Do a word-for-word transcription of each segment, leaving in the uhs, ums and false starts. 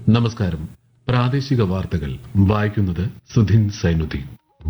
നമസ്കാരം. പ്രാദേശിക വാർത്തകൾ വായിക്കുന്നത് സുധിൻ സൈനുദ്ദീൻ.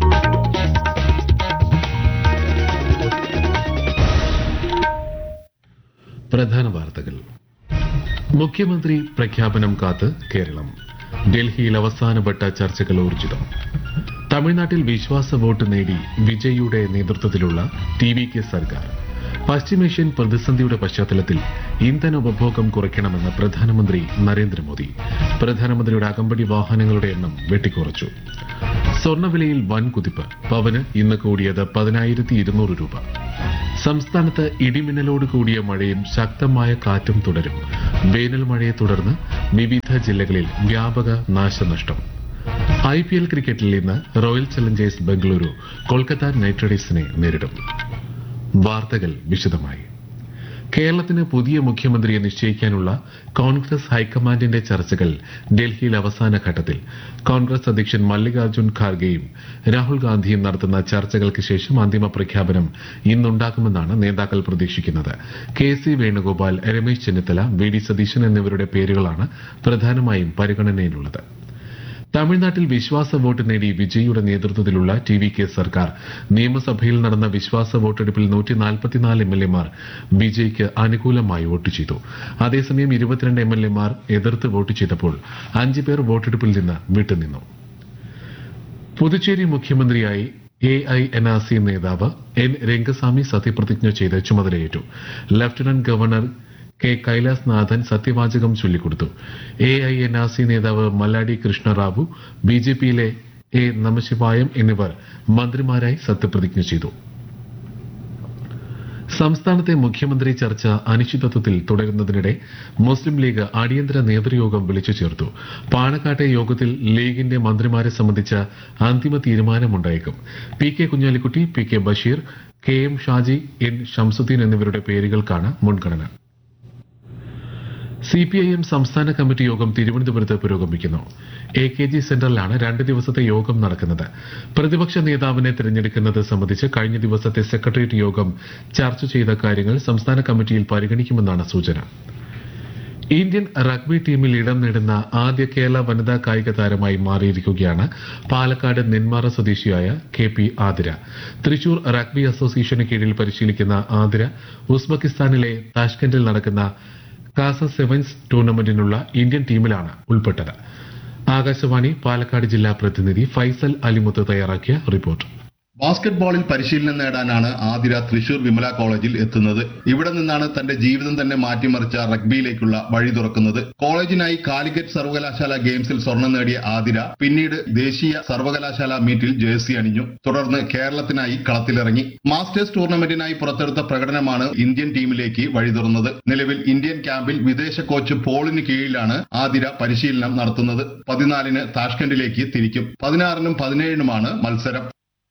പ്രധാന വാർത്തകൾ. മുഖ്യമന്ത്രി പ്രഖ്യാപനം കാത്ത് കേരളം. ഡൽഹിയിൽ അവസാനവട്ട ചർച്ചകൾ ഊർജിതം. തമിഴ്നാട്ടിൽ വിശ്വാസ വോട്ട് നേടി വിജയിയുടെ നേതൃത്വത്തിലുള്ള ടി വി കെ സർക്കാർ. പശ്ചിമേഷ്യൻ പ്രതിസന്ധിയുടെ പശ്ചാത്തലത്തിൽ ഇന്ധന ഉപഭോഗം കുറയ്ക്കണമെന്ന് പ്രധാനമന്ത്രി നരേന്ദ്രമോദി. പ്രധാനമന്ത്രിയുടെ അകമ്പടി വാഹനങ്ങളുടെ എണ്ണം വെട്ടിക്കുറച്ചു. സ്വർണ്ണവിലയിൽ വൻ കുതിപ്പ്. പവന് ഇന്ന് കൂടിയത് പതിനായിരത്തി ഇരുന്നൂറ് രൂപ. സംസ്ഥാനത്ത് ഇടിമിന്നലോട് കൂടിയ മഴയും ശക്തമായ കാറ്റും തുടരും. വേനൽ മഴയെ തുടർന്ന് വിവിധ ജില്ലകളിൽ വ്യാപക നാശനഷ്ടം. ഐ പി എൽ ക്രിക്കറ്റിൽ ഇന്ന് royal Challengers Bengaluru Kolkata night റൈഡേഴ്സിനെ നേരിടും. വാർത്തകൾ വിശദമായി. കേരളത്തിന് പുതിയ മുഖ്യമന്ത്രിയെ നിശ്ചയിക്കാനുള്ള കോൺഗ്രസ് ഹൈക്കമാൻഡിന്റെ ചർച്ചകൾ ഡൽഹിയിൽ അവസാന ഘട്ടത്തിൽ. കോൺഗ്രസ് അധ്യക്ഷൻ മല്ലികാർജ്ജുൻ ഖാർഗെയും രാഹുൽ ഗാന്ധിയും നടത്തുന്ന ചർച്ചകൾക്ക് ശേഷം അന്തിമ പ്രഖ്യാപനം ഇന്നുണ്ടാകുമെന്നാണ് നേതാക്കൾ പ്രതീക്ഷിക്കുന്നത്. K C Venugopal, Ramesh Chennithala, V D Satheesan എന്നിവരുടെ പേരുകളാണ് പ്രധാനമായും പരിഗണനയിലുള്ളത്. തമിഴ്നാട്ടിൽ വിശ്വാസ വോട്ട് നേടി വിജയിയുടെ നേതൃത്വത്തിലുള്ള ടി വി കെ സർക്കാർ നിയമസഭയിൽ നടന്ന വിശ്വാസ വോട്ടെടുപ്പിൽ നൂറ്റി നാൽപ്പത്തിനാല് എം എൽ എമാർ വിജയ്ക്ക് അനുകൂലമായി വോട്ട് ചെയ്തു. അതേസമയം ഇരുപത്തിരണ്ട് എം എൽ എമാർ എതിർത്ത് വോട്ട് ചെയ്തപ്പോൾ അഞ്ച് പേർ വോട്ടെടുപ്പിൽ നിന്ന് വിട്ടുനിന്നു. പുതുച്ചേരി മുഖ്യമന്ത്രിയായി A I N R C നേതാവ് എൻ രംഗസ്വാമി സത്യപ്രതിജ്ഞ ചെയ്ത് ചുമതലയേറ്റു. ലഫ്റ്റനന്റ് ഗവർണർ കെ കൈലാസ് നാഥൻ സത്യവാചകം ചൊല്ലിക്കൊടുത്തു. A I N R C നേതാവ് മല്ലാഡി കൃഷ്ണറാവു, ബി ജെ പിയിലെ എ നമശിവായം എന്നിവർ മന്ത്രിമാരായി സത്യപ്രതിജ്ഞ ചെയ്തു. സംസ്ഥാനത്തെ മുഖ്യമന്ത്രി ചർച്ച അനിശ്ചിതത്വത്തിൽ തുടരുന്നതിനിടെ മുസ്ലിം ലീഗ് അടിയന്തര നേതൃയോഗം വിളിച്ചു ചേർത്തു. പാണക്കാട്ടെ യോഗത്തിൽ ലീഗിന്റെ മന്ത്രിമാരെ സംബന്ധിച്ച അന്തിമ തീരുമാനമുണ്ടായേക്കും. P K Kunhalikutty, P K Basheer, K M Shaji, N Shamsuddin എന്നിവരുടെ പേരുകൾക്കാണ് മുൻഗണന. സി പി ഐ എം സംസ്ഥാന കമ്മിറ്റി യോഗം തിരുവനന്തപുരത്ത് പുരോഗമിക്കുന്നു. എ കെ ജി സെന്ററിലാണ് രണ്ട് ദിവസത്തെ യോഗം നടക്കുന്നത്. പ്രതിപക്ഷ നേതാവിനെ തിരഞ്ഞെടുക്കുന്നത് സംബന്ധിച്ച് കഴിഞ്ഞ ദിവസത്തെ സെക്രട്ടേറിയറ്റ് യോഗം ചർച്ച ചെയ്ത കാര്യങ്ങൾ സംസ്ഥാന കമ്മിറ്റിയിൽ പരിഗണിക്കുമെന്നാണ് സൂചന. ഇന്ത്യൻ റഗ്ബി ടീമിൽ ഇടം നേടുന്ന ആദ്യ കേരള വനിതാ കായിക താരമായി മാറിയിരിക്കുകയാണ് പാലക്കാട് നെന്മാറ സ്വദേശിയായ K P Athira. Thrissur rugby അസോസിയേഷന് കീഴിൽ പരിശീലിക്കുന്ന ആതിര ഉസ്ബെക്കിസ്ഥാനിലെ താഷ്കെന്റിൽ നടക്കുന്ന കാസ സെവൻസ് ടൂർണമെന്റിനുള്ള ഇന്ത്യൻ ടീമിലാണ് ഉൾപ്പെട്ടത്. ആകാശവാണി പാലക്കാട് ജില്ലാ പ്രതിനിധി ഫൈസൽ അലിമുത്ത് തയ്യാറാക്കിയ റിപ്പോർട്ട്. ബാസ്കറ്റ്ബോളിൽ പരിശീലനം നേടാനാണ് ആതിര തൃശൂർ വിമല കോളേജിൽ എത്തുന്നത്. ഇവിടെ നിന്നാണ് തന്റെ ജീവിതം തന്നെ മാറ്റിമറിച്ച റഗ്ബിയിലേക്കുള്ള വഴി തുറക്കുന്നത്. കോളേജിനായി കാലിക്കറ്റ് സർവകലാശാല ഗെയിംസിൽ സ്വർണം നേടിയ ആതിര പിന്നീട് ദേശീയ സർവകലാശാല മീറ്റിൽ ജേഴ്സി അണിഞ്ഞു. തുടർന്ന് കേരളത്തിനായി കളത്തിലിറങ്ങി. മാസ്റ്റേഴ്സ് ടൂർണമെന്റിനായി പുറത്തെടുത്ത പ്രകടനമാണ് ഇന്ത്യൻ ടീമിലേക്ക് വഴി തുറന്നത്. നിലവിൽ ഇന്ത്യൻ ക്യാമ്പിൽ വിദേശ കോച്ച് പോളിന് കീഴിലാണ് ആതിര പരിശീലനം നടത്തുന്നത്. പതിനാലിന് താഷ്കെന്റിലേക്ക് തിരിക്കും. പതിനാറിനും പതിനേഴിനുമാണ് മത്സരം.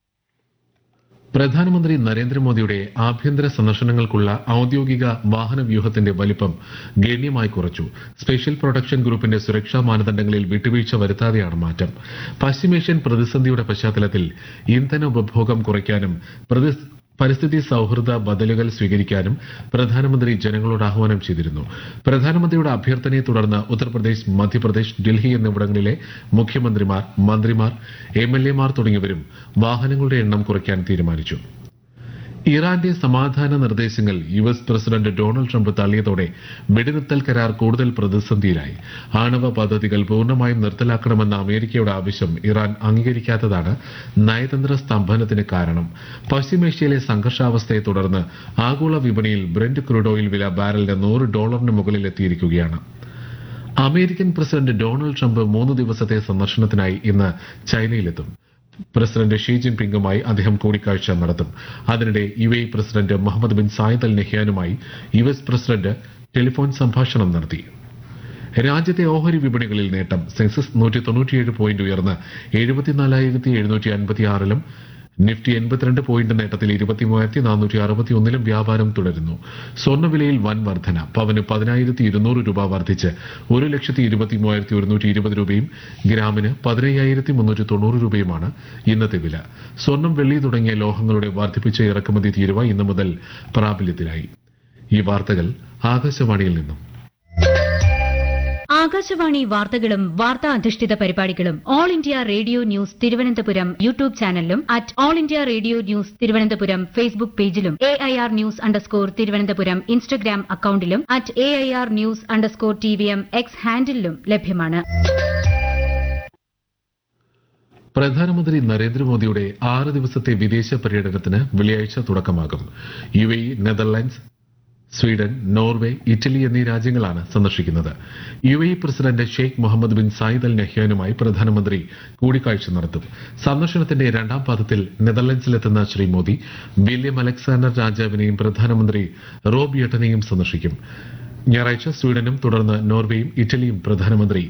പ്രധാനമന്ത്രി നരേന്ദ്രമോദിയുടെ ആഭ്യന്തര സന്ദർശനങ്ങൾക്കുള്ള ഔദ്യോഗിക വാഹന വ്യൂഹത്തിന്റെ വലിപ്പം ഗണ്യമായി കുറച്ചു. സ്പെഷ്യൽ പ്രൊട്ടക്ഷൻ ഗ്രൂപ്പിന്റെ സുരക്ഷാ മാനദണ്ഡങ്ങളിൽ വിട്ടുവീഴ്ച വരുത്താതെയാണ് മാറ്റം. പശ്ചിമേഷ്യൻ പ്രതിസന്ധിയുടെ പശ്ചാത്തലത്തിൽ ഇന്ധന ഉപഭോഗം കുറയ്ക്കാനും പരിസ്ഥിതി സൌഹൃദ ബദലുകൾ സ്വീകരിക്കാനും പ്രധാനമന്ത്രി ജനങ്ങളോട് ആഹ്വാനം ചെയ്തിരുന്നു. പ്രധാനമന്ത്രിയുടെ അഭ്യർത്ഥനയെ തുടർന്ന് ഉത്തർപ്രദേശ്, മധ്യപ്രദേശ്, ഡൽഹി എന്നിവിടങ്ങളിലെ മുഖ്യമന്ത്രിമാർ, മന്ത്രിമാർ, എം എൽ എമാർ തുടങ്ങിയവരും വാഹനങ്ങളുടെ എണ്ണം കുറയ്ക്കാൻ തീരുമാനിച്ചു. ഇറാന്റെ സമാധാന നിർദ്ദേശങ്ങൾ U S president Donald Trump തള്ളിയതോടെ വെടിനിർത്തൽ കരാർ കൂടുതൽ പ്രതിസന്ധിയിലായി. ആണവ പദ്ധതികൾ പൂർണ്ണമായും നിർത്തലാക്കണമെന്ന അമേരിക്കയുടെ ആവശ്യം ഇറാൻ അംഗീകരിക്കാത്തതാണ് നയതന്ത്ര സ്തംഭനത്തിന് കാരണം. പശ്ചിമേഷ്യയിലെ സംഘർഷാവസ്ഥയെ തുടർന്ന് ആഗോള വിപണിയിൽ ബ്രെന്റ് ക്രൂഡ് ഓയിൽ വില ബാരലിന് നൂറ് ഡോളറിന് മുകളിൽ എത്തിയിരിക്കുകയാണ്. അമേരിക്കൻ പ്രസിഡന്റ് ഡൊണാൾഡ് ട്രംപ് മൂന്ന് ദിവസത്തെ സന്ദർശനത്തിനായി ഇന്ന് ചൈനയിലെത്തും. പ്രസിഡന്റ് ഷീ ജിൻപിങ്ങുമായി അദ്ദേഹം കൂടിക്കാഴ്ച നടത്തും. അതിനിടെ U A president Muhammad bin Zayed Al നഹ്യാനുമായി U S president telephone സംഭാഷണം നടത്തി. രാജ്യത്തെ ഓഹരി വിപണികളിൽ നേട്ടം. സെൻസസ് നൂറ്റി തൊണ്ണൂറ്റിയേഴ് പോയിന്റ് ഉയർന്ന് എഴുപത്തിനാലായിരത്തി എഴുന്നൂറ്റി അൻപത്തിയാറിലും നിഫ്റ്റി എൺപത്തിരണ്ട് പോയിന്റ് നേട്ടത്തിൽ ഇരുപത്തിമൂവായിരത്തി നാനൂറ്റി അറുപത്തി ഒന്നിലും വ്യാപാരം തുടരുന്നു. സ്വർണ്ണവിലയിൽ വൻ വർധന. പവന് പതിനായിരത്തി ഇരുന്നൂറ് രൂപ വർദ്ധിച്ച് ഒരു ലക്ഷത്തി ഇരുപത്തി മൂവായിരത്തി ഒരുന്നൂറ്റി ഇരുപത് രൂപയും ഗ്രാമിന് പതിനയ്യായിരത്തി മുന്നൂറ്റി തൊണ്ണൂറ് രൂപയുമാണ് ഇന്നത്തെ വില. സ്വർണം, വെള്ളി തുടങ്ങിയ ലോഹങ്ങളുടെ വർദ്ധിപ്പിച്ച ഇറക്കുമതി തീരുവ ഇന്നു മുതൽ പ്രാബല്യത്തിലായി. ഈ വാർത്തകൾ ആകാശവാണിയിൽ നിന്നും. ആകാശവാണി വാർത്തകളും വാർത്താ അധിഷ്ഠിത പരിപാടികളും all India radio news Thiruvananthapuram YouTube ചാനലിലും at all India radio news Thiruvananthapuram Facebook പേജിലും A I R news underscore Thiruvananthapuram Instagram അക്കൌണ്ടിലും at A I R news underscore T V M X ഹാൻഡിലും ലഭ്യമാണ്. പ്രധാനമന്ത്രി നരേന്ദ്രമോദിയുടെ ആറ് ദിവസത്തെ വിദേശ പര്യടനത്തിന് വെള്ളിയാഴ്ച തുടക്കമാകും. U A E, Netherlands, Sweden, Norway, Italy എന്നീ രാജ്യങ്ങളാണ് സന്ദർശിക്കുന്നത്. U A E president Sheikh Muhammad bin Zayed Al നഹ്യാനുമായി പ്രധാനമന്ത്രി കൂടിക്കാഴ്ച നടത്തും. സന്ദർശനത്തിന്റെ രണ്ടാം പാദത്തിൽ നെതർലൻഡ്സിലെത്തുന്ന ശ്രീ മോദി വില്യം അലക്സാണ്ടർ രാജാവിനെയും പ്രധാനമന്ത്രി റോബ് യട്ടനെയും സന്ദർശിക്കും. ഞായറാഴ്ച സ്വീഡനും തുടർന്ന് നോർവേയും ഇറ്റലിയും പ്രധാനമന്ത്രി